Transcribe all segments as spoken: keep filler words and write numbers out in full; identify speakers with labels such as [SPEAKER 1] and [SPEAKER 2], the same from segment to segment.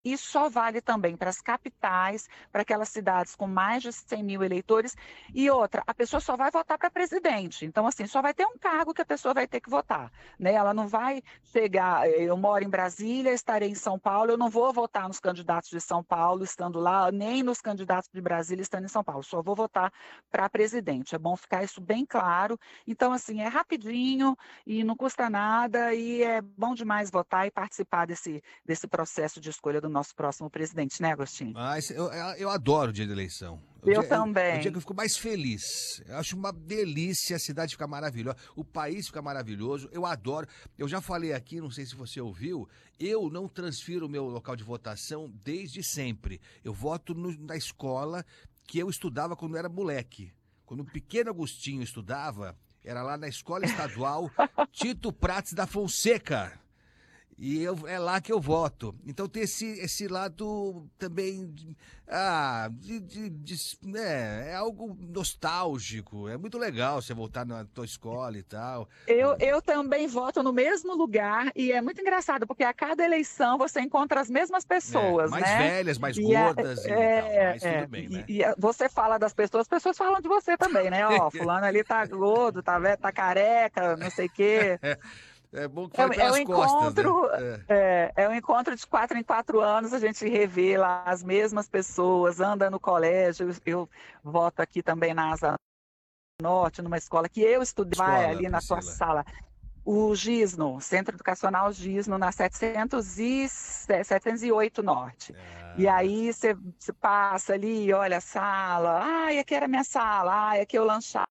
[SPEAKER 1] Isso só vale também para as capitais, para aquelas cidades com mais de cem mil eleitores. E outra, a pessoa só vai votar para presidente. Então, assim, só vai ter um cargo que a pessoa vai ter que votar, né? Ela não vai chegar, eh, eu moro em Brasília, estarei em São Paulo, eu não vou votar nos candidatos de São Paulo estando lá, nem nos candidatos de Brasília estando em São Paulo, só vou votar para presidente. É bom ficar isso bem claro. Então, assim, é rapidinho e não custa nada e é bom demais votar e participar desse, desse processo de escolha do nosso próximo presidente, né, Agostinho?
[SPEAKER 2] Mas eu, eu eu adoro o dia da eleição. O
[SPEAKER 1] Eu
[SPEAKER 2] dia, é o é o dia que
[SPEAKER 1] também.
[SPEAKER 2] eu fico mais feliz. Eu acho uma delícia, a cidade fica maravilhosa, o país fica maravilhoso, eu adoro. Eu já falei aqui, não sei se você ouviu, eu não transfiro o meu local de votação desde sempre. Eu voto no- na escola que eu estudava quando era moleque. Quando o pequeno Agostinho estudava, era lá na Escola Estadual Tito Prates da Fonseca. E eu, é lá que eu voto. Então tem esse, esse lado também, de- ah, de, de- de- é, é algo nostálgico. É muito legal você voltar na tua escola e tal.
[SPEAKER 1] Eu, eu também voto no mesmo lugar e é muito engraçado, porque a cada eleição você encontra as mesmas
[SPEAKER 2] É,
[SPEAKER 1] pessoas,
[SPEAKER 2] mais
[SPEAKER 1] né?
[SPEAKER 2] velhas, mais
[SPEAKER 1] E, a-
[SPEAKER 2] gordas e tal,
[SPEAKER 1] é,
[SPEAKER 2] mas tudo
[SPEAKER 1] é,
[SPEAKER 2] bem,
[SPEAKER 1] e-
[SPEAKER 2] né?
[SPEAKER 1] e a- você fala das pessoas, as pessoas falam de você também, né? Ó, fulano ali tá gordo, tá velho, tá careca, não sei o quê.
[SPEAKER 2] É bom que
[SPEAKER 1] É,
[SPEAKER 2] fale
[SPEAKER 1] o é o
[SPEAKER 2] pelas costas, né?
[SPEAKER 1] encontro,
[SPEAKER 2] É.
[SPEAKER 1] é, é o encontro de quatro em quatro anos, a gente revê lá as mesmas pessoas, anda no colégio, eu, eu voto aqui também na Asa Norte, numa escola que eu estudei, vai
[SPEAKER 2] Escola,
[SPEAKER 1] ali na tua
[SPEAKER 2] Priscila.
[SPEAKER 1] sala. O Gisno, Centro Educacional Gisno, na setecentos e, setecentos e oito Norte. E
[SPEAKER 2] Ah,
[SPEAKER 1] aí você você passa ali, olha a sala, ai, aqui era a minha sala, ai, aqui eu lanchava,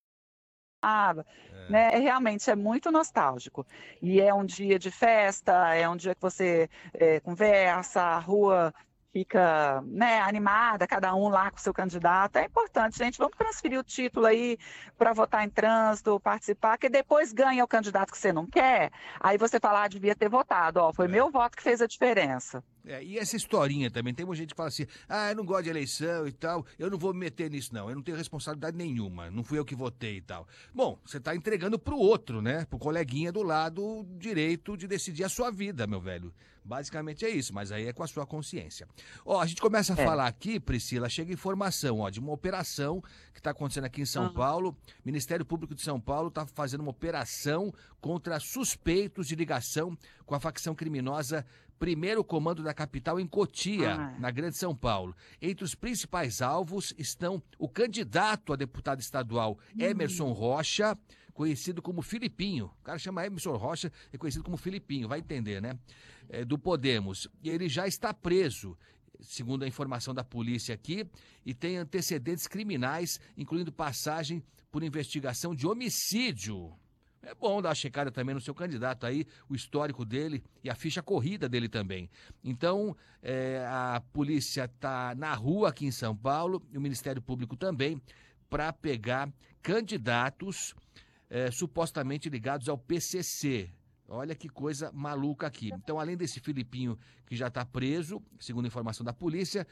[SPEAKER 2] é.
[SPEAKER 1] né? É, realmente é muito nostálgico. E é um dia de festa, é um dia que você é, conversa, a rua fica, né, animada, cada um lá com o seu candidato. É importante, gente, vamos transferir o título aí para votar em trânsito, participar, que depois ganha o candidato que você não quer, aí você fala, ah, devia ter votado, ó, foi
[SPEAKER 2] É.
[SPEAKER 1] meu voto que fez a diferença.
[SPEAKER 2] É, e essa historinha também, tem muita gente que fala assim, ah, eu não gosto de eleição e tal, eu não vou me meter nisso não, eu não tenho responsabilidade nenhuma, não fui eu que votei e tal. Bom, você está entregando pro outro, né, pro coleguinha do lado o direito de decidir a sua vida, meu velho. Basicamente é isso, mas aí é com a sua consciência. Ó, a gente começa a
[SPEAKER 1] É.
[SPEAKER 2] falar aqui, Priscila, chega informação, ó, de uma operação que está acontecendo aqui em São
[SPEAKER 1] Hum.
[SPEAKER 2] Paulo. Ministério Público de São Paulo está fazendo uma operação contra suspeitos de ligação com a facção criminosa Primeiro Comando da Capital em Cotia,
[SPEAKER 1] Ah,
[SPEAKER 2] na Grande São Paulo. Entre os principais alvos estão o candidato a deputado estadual Emerson
[SPEAKER 1] hum.
[SPEAKER 2] Rocha, conhecido como Filipinho. O cara chama Emerson Rocha, é conhecido como Filipinho, vai entender, né? É, do Podemos. E ele já está preso, segundo a informação da polícia aqui, e tem antecedentes criminais, incluindo passagem por investigação de homicídio. É bom dar uma checada também no seu candidato aí, o histórico dele e a ficha corrida dele também. Então, é, a polícia está na rua aqui em São Paulo, e o Ministério Público também, para pegar candidatos é, supostamente ligados ao P C C. Olha que coisa maluca aqui. Então, além desse Filipinho que já está preso, segundo a informação da polícia,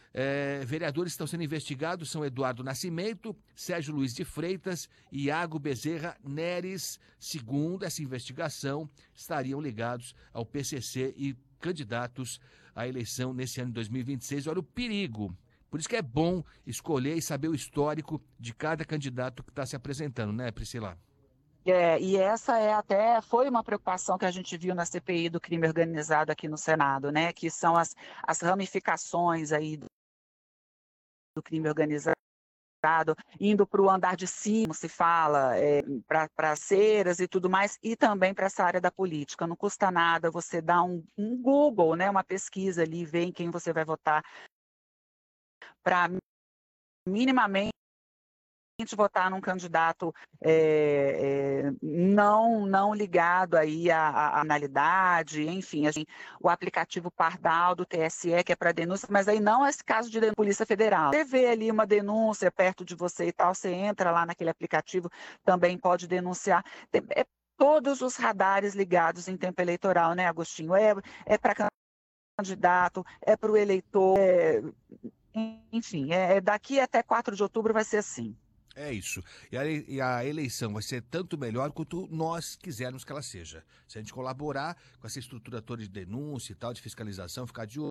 [SPEAKER 2] é, vereadores estão sendo investigados, são Eduardo Nascimento, Sérgio Luiz de Freitas e Iago Bezerra Neres. Segundo essa investigação, estariam ligados ao P C C e candidatos à eleição nesse ano de dois mil e vinte e seis. Olha o perigo. Por isso que é bom escolher e saber o histórico de cada candidato que está se apresentando, né, Priscila?
[SPEAKER 1] É, e essa é até foi uma preocupação que a gente viu na C P I do crime organizado aqui no Senado, né? Que são as, as ramificações aí do do crime organizado, indo para o andar de cima, como se fala, é, para ceras e tudo mais, e também para essa área da política. Não custa nada você dar um, um Google, né? Uma pesquisa ali, ver em quem você vai votar, para minimamente votar num candidato é, é, não não ligado aí à, à análise, enfim, assim, o aplicativo Pardal do T S E, que é para denúncia, mas aí não é esse caso de denúncia da Polícia Federal. Você vê ali uma denúncia perto de você e tal, você entra lá naquele aplicativo, também pode denunciar. Tem- é todos os radares ligados em tempo eleitoral, né, Agostinho? É, é para candidato, é para o eleitor, é, enfim, é, é daqui até quatro de outubro vai ser assim.
[SPEAKER 2] É isso. E a, e a eleição vai ser tanto melhor quanto nós quisermos que ela seja. Se a gente colaborar com essa estrutura toda de denúncia e tal, de fiscalização, ficar de olho.